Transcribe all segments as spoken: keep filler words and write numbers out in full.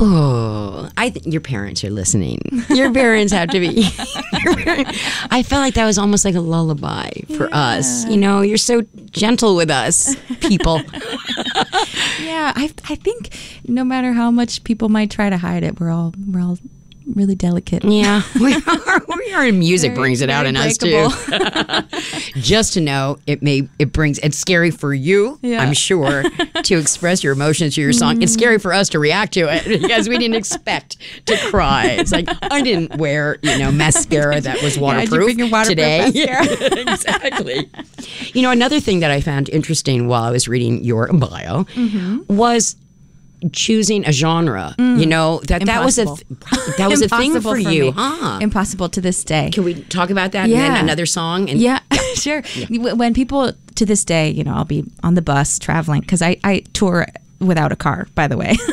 Oh, I th- your parents are listening. Your parents have to be. I felt like that was almost like a lullaby for yeah. us. You know, you're so gentle with us, people. Yeah, I I think no matter how much people might try to hide it, we're all we're all really delicate. Yeah, we are. We are, and music very, brings it out in breakable. us too. Just to know, it may it brings. It's scary for you, yeah. I'm sure, to express your emotions through your song. Mm. It's scary for us to react to it because we didn't expect to cry. It's like I didn't wear, you know, mascara that was waterproof yeah, waterproof today. Yeah, exactly. You know, another thing that I found interesting while I was reading your bio mm-hmm. was choosing a genre. Mm. You know, that Impossible. that was a th- that was a thing for, for you, me. huh? Impossible to this day. Can we talk about that yeah. and then another song? And yeah, sure. Yeah. When people to this day, you know, I'll be on the bus traveling because I, I tour without a car, by the way.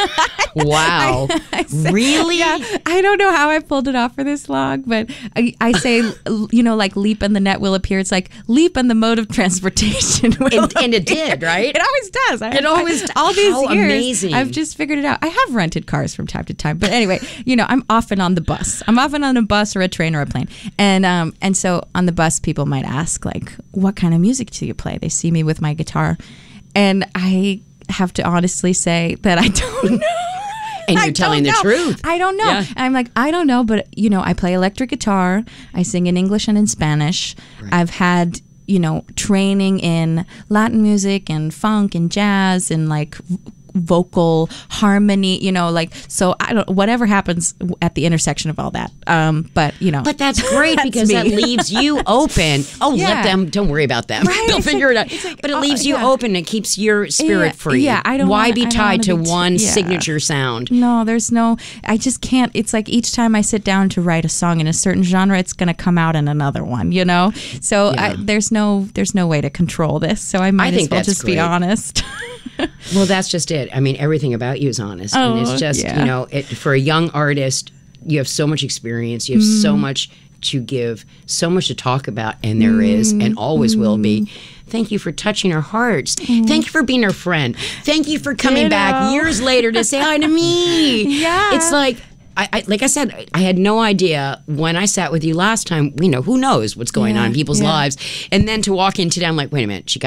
Wow. I, I say, really? Yeah, I don't know how I pulled it off for this long, but I, I say, you know, like leap and the net will appear. It's like leap and the mode of transportation will and, and it did, right? It always does. I, it always I, All these how years, amazing. I've just figured it out. I have rented cars from time to time. But anyway, you know, I'm often on the bus. I'm often on a bus or a train or a plane. And, um, and so on the bus, people might ask, like, what kind of music do you play? They see me with my guitar. And I have to honestly say that I don't know. And you're I telling the truth. I don't know. Yeah. I'm like, I don't know, but, you know, I play electric guitar. I sing in English and in Spanish. Right. I've had, you know, training in Latin music and funk and jazz and, like, vocal harmony, you know, like, so I don't, whatever happens at the intersection of all that. Um, but, you know. But that's great that's because me. that leaves you open. Oh, yeah. let them, don't worry about them. Right? They'll it's figure like, it out. Like, but it uh, leaves you yeah. open. It keeps your spirit yeah, free. Yeah, I don't Why wanna, be tied to be one t- yeah. signature sound? No, there's no, I just can't. It's like each time I sit down to write a song in a certain genre, it's going to come out in another one, you know? So yeah. I, there's no there's no way to control this. So I might I as well just great. be honest. Well, that's just it. I mean, everything about you is honest. Oh, and it's just, yeah. you know, it, for a young artist, you have so much experience. You have mm. so much to give, so much to talk about, and there mm. is, and always mm. will be. Thank you for touching our hearts. Mm. Thank you for being our friend. Thank you for coming Ditto. back years later to say hi to me. Yeah. It's like, I, I, like I said, I had no idea when I sat with you last time. You know, who knows what's going yeah, on in people's yeah. lives. And then to walk in today, I'm like, wait a minute, she got